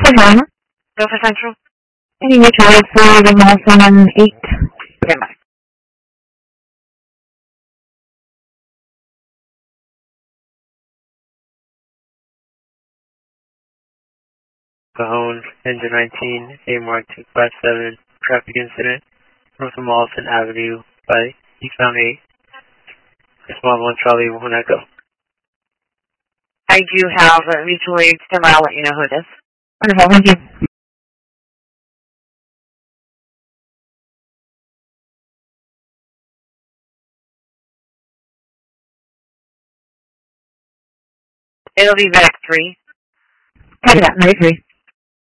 Hello. Go for Central. Any mutual for the Molson on 8. Okay, bye. Cajon, engine 19, AMR 257, traffic incident, north of Molson Avenue by eastbound 8. Response 1 Charlie 1 Echo. I do have a mutual aid standby. I'll let you know who it is. Wonderful, thank you. It'll be back 3. Copy that, 93.